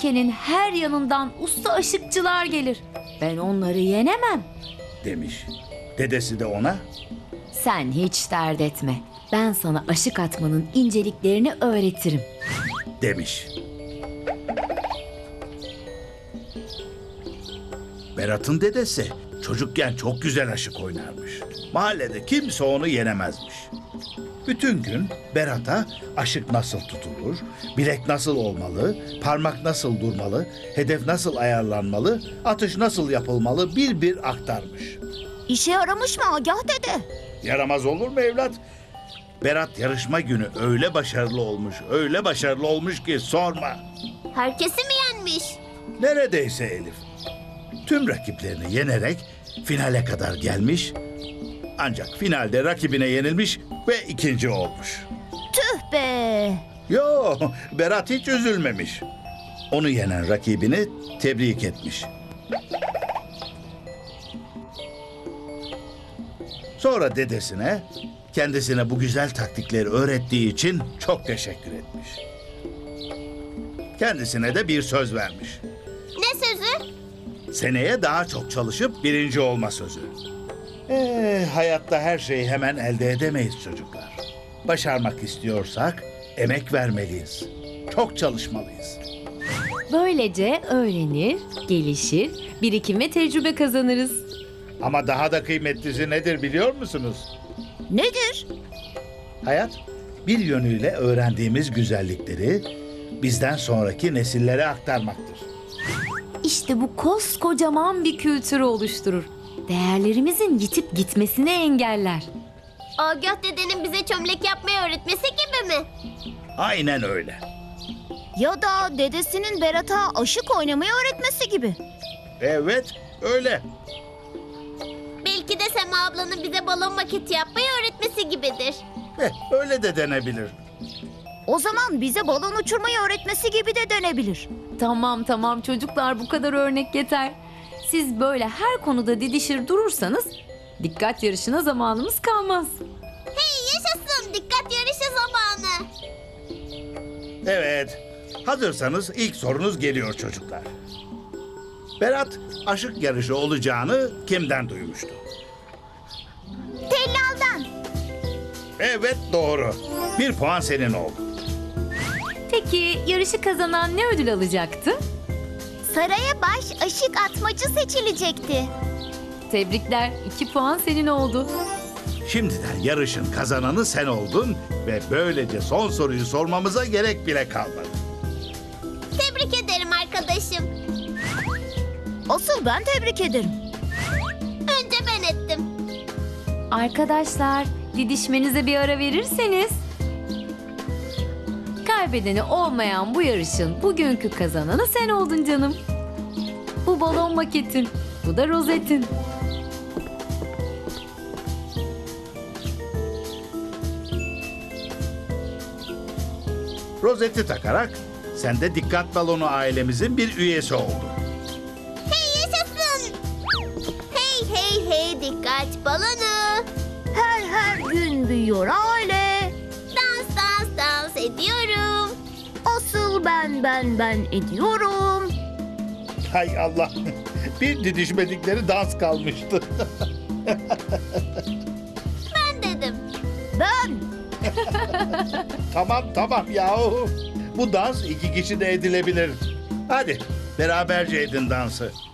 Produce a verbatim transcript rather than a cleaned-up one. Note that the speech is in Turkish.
ülkenin her yanından usta aşıkçılar gelir. Ben onları yenemem. Demiş. Dedesi de ona Sen hiç dert etme. Ben sana aşık atmanın inceliklerini öğretirim. demiş. Berat'ın dedesi çocukken çok güzel aşık oynarmış. Mahallede kimse onu yenemezmiş. Bütün gün Berat'a aşık nasıl tutulur, bilek nasıl olmalı, parmak nasıl durmalı, hedef nasıl ayarlanmalı, atış nasıl yapılmalı bir bir aktarmış. İşe yaramış mı Agah dede? Yaramaz olur mu evlat? Berat yarışma günü öyle başarılı olmuş, öyle başarılı olmuş ki sorma. Herkesi mi yenmiş? Neredeyse Elif. Tüm rakiplerini yenerek finale kadar gelmiş. Ancak finalde rakibine yenilmiş ve ikinci olmuş. Tüh be! Yo, Berat hiç üzülmemiş. Onu yenen rakibini tebrik etmiş. Sonra dedesine kendisine bu güzel taktikleri öğrettiği için çok teşekkür etmiş. Kendisine de bir söz vermiş. Ne sözü? Seneye daha çok çalışıp birinci olma sözü. Ee, hayatta her şeyi hemen elde edemeyiz çocuklar. Başarmak istiyorsak emek vermeliyiz. Çok çalışmalıyız. Böylece öğrenir, gelişir, birikim ve tecrübe kazanırız. Ama daha da kıymetlisi nedir biliyor musunuz? Nedir? Hayat bir yönüyle öğrendiğimiz güzellikleri bizden sonraki nesillere aktarmaktır. İşte bu koskocaman bir kültürü oluşturur. Değerlerimizin yitip gitmesini engeller. Agah dedenin bize çömlek yapmayı öğretmesi gibi mi? Aynen öyle. Ya da dedesinin Berat'a aşık oynamayı öğretmesi gibi. Evet, öyle. Belki de Sema ablanın bize balon maketi yapmayı öğretmesi gibidir. Eh, öyle de denebilir. O zaman bize balon uçurmayı öğretmesi gibi de denebilir. Tamam tamam çocuklar, bu kadar örnek yeter. Siz böyle her konuda didişir durursanız dikkat yarışına zamanımız kalmaz. Hey yaşasın, dikkat yarışı zamanı. Evet, hazırsanız ilk sorunuz geliyor çocuklar. Berat aşık yarışı olacağını kimden duymuştu? Tellal'dan. Evet, doğru. Bir puan senin oldu. Peki yarışı kazanan ne ödül alacaktı? Saraya baş aşık atmacı seçilecekti. Tebrikler, iki puan senin oldu. Şimdiden yarışın kazananı sen oldun ve böylece son soruyu sormamıza gerek bile kalmadı. Tebrik ederim arkadaşım. Asıl ben tebrik ederim. Önce ben ettim. Arkadaşlar, didişmenize bir ara verirseniz. Kaybedeni olmayan bu yarışın bugünkü kazananı sen oldun canım. Bu balon maketin, bu da rozetin. Rozeti takarak sen de dikkat balonu ailemizin bir üyesi oldun. Hey yaşasın. Hey hey hey dikkat balonu. Her her gün büyüyor aile. Dans dans dans ediyorum. Asıl ben ben ben ediyorum. Hay Allah, bir didişmedikleri dans kalmıştı. Ben dedim. Ben. Tamam tamam yahu. Bu dans iki kişi de edilebilir. Hadi beraberce edin dansı.